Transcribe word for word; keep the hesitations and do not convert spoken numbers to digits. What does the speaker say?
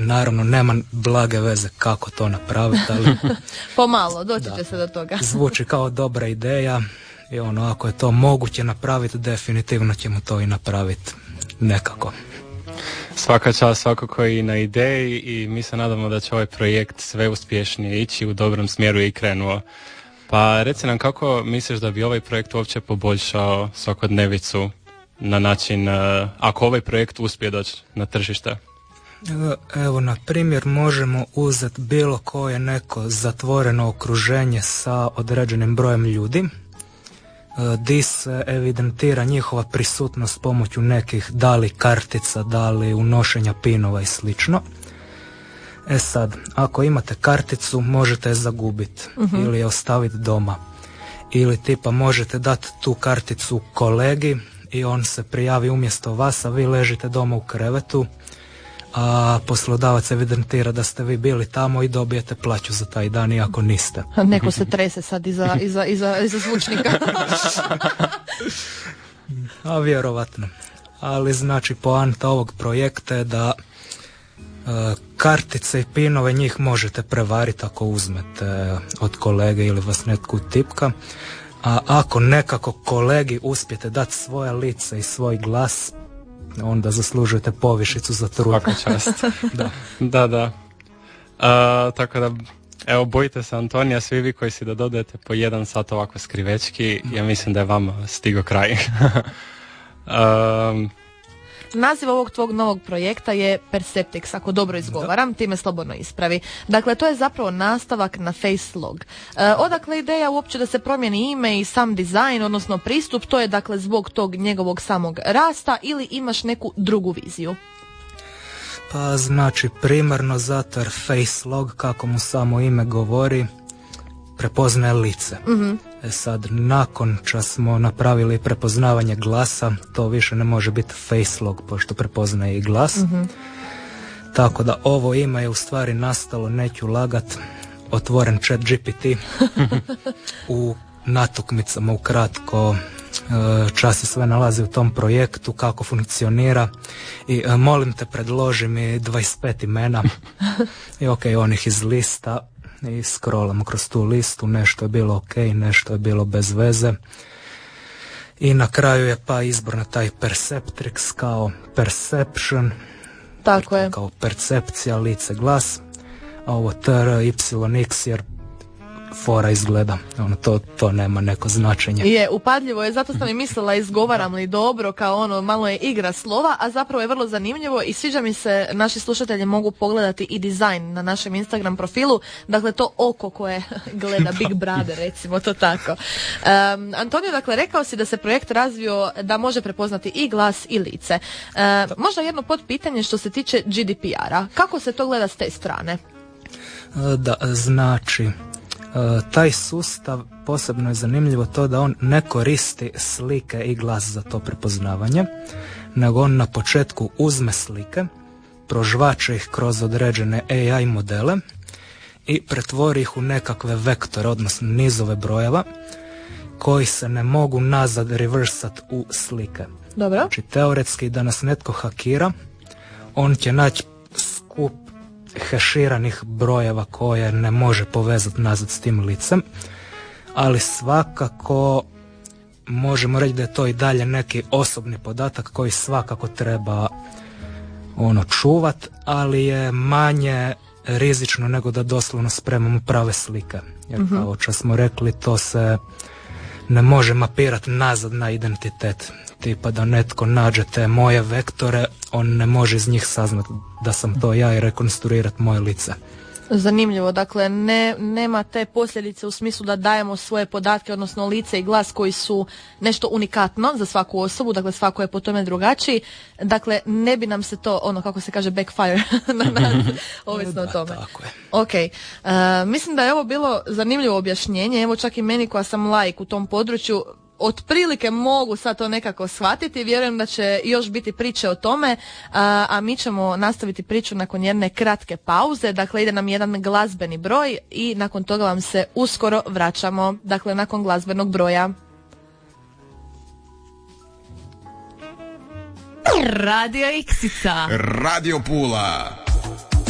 naravno nema blage veze kako to napraviti, ali pomalo, doći da, će se do toga. Zvuči kao dobra ideja i ono, ako je to moguće napraviti, definitivno ćemo to i napraviti nekako. Svaka čast svakako i na ideji i mi se nadamo da će ovaj projekt sve uspješnije ići u dobrom smjeru i krenuo. Pa reci nam kako misliš da bi ovaj projekt uopće poboljšao svakodnevicu na način, ako ovaj projekt uspije doći na tržište? Evo, na primjer, možemo uzeti bilo koje neko zatvoreno okruženje sa određenim brojem ljudi, di se evidentira njihova prisutnost pomoću nekih da li kartica, da li unošenja pinova i slično. E sad, ako imate karticu, možete je zagubiti uh-huh. ili je ostaviti doma. Ili tipa možete dati tu karticu kolegi i on se prijavi umjesto vas, a vi ležite doma u krevetu, a poslodavac evidentira da ste vi bili tamo i dobijete plaću za taj dan, iako niste. Neko se trese sad iza, iza, iza, iza zvučnika. A vjerovatno. Ali znači poanta ovog projekta je da e, kartice i pinove njih možete prevariti ako uzmete od kolege ili vas netko tipka. A ako nekako kolegi uspijete dati svoje lice i svoj glas, onda zaslužujete povišicu za trud. Svaka čast. da. da, da. Uh, tako da, evo, bojite se Antonija, svi vi koji si da dodajete po jedan sat ovako skrivečki, ja mislim da je vama stigo kraj. um, Naziv ovog tvog novog projekta je Perceptix, ako dobro izgovaram, time slobodno ispravi. Dakle, to je zapravo nastavak na Facelog. E, odakle ideja uopće da se promijeni ime i sam dizajn, odnosno pristup, to je dakle zbog tog njegovog samog rasta ili imaš neku drugu viziju? Pa znači primarno zato jer Facelog, kako mu samo ime govori, prepoznaje lice. Mm-hmm. E sad, nakon što smo napravili prepoznavanje glasa, to više ne može biti Facelog, pošto prepoznaje i glas. Mm-hmm. Tako da ovo ime je u stvari nastalo, neću lagat, otvoren chat G P T u natukmicama ukratko. Čas se sve nalazi u tom projektu, kako funkcionira i molim te predloži mi dvadeset pet imena i ok, onih iz lista. I scrollamo kroz tu listu, nešto je bilo ok, nešto je bilo bez veze. I na kraju je pa izbor na taj Perceptrix kao perception, tako je, kao percepcija, lice, glas, a ovo T R Y X jer fora izgleda, ono, to, to nema neko značenje. Je, upadljivo je, zato sam i mislila izgovaram li dobro, kao ono, malo je igra slova, a zapravo je vrlo zanimljivo i sviđa mi se, naši slušatelji mogu pogledati i dizajn na našem Instagram profilu, dakle to oko koje gleda Big Brother, recimo to tako. Um, Antonio, dakle, rekao si da se projekt razvio da može prepoznati i glas i lice. Um, možda jedno potpitanje što se tiče G D P R-a. Kako se to gleda s te strane? Da, znači... Uh, taj sustav posebno je zanimljivo to da on ne koristi slike i glas za to prepoznavanje, nego on na početku uzme slike, prožvače ih kroz određene A I modele i pretvori ih u nekakve vektore, odnosno nizove brojeva koji se ne mogu nazad reversat u slike. Dobro. Znači teoretski da nas netko hakira, on će naći skup heširanih brojeva koje ne može povezati nazad s tim licem, ali svakako možemo reći da je to i dalje neki osobni podatak koji svakako treba ono čuvat, ali je manje rizično nego da doslovno spremamo prave slike. Jer mm-hmm. kao što smo rekli, to se ne može mapirati nazad na identitet. Tipa da netko nađe te moje vektore, on ne može iz njih saznati da sam to ja i rekonstruirati moje lice. Zanimljivo, dakle ne, nema te posljedice u smislu da dajemo svoje podatke, odnosno lice i glas koji su nešto unikatno za svaku osobu, dakle svako je po tome drugačiji, dakle ne bi nam se to, ono kako se kaže, backfire na nas, ovisno o tome. Tako je. Ok, uh, mislim da je ovo bilo zanimljivo objašnjenje, evo čak i meni koja sam laik u tom području, otprilike mogu sad to nekako shvatiti, vjerujem da će još biti priče o tome, a, a mi ćemo nastaviti priču nakon jedne kratke pauze, dakle ide nam jedan glazbeni broj i nakon toga vam se uskoro vraćamo, dakle nakon glazbenog broja. Radio Iksica, Radio Pula,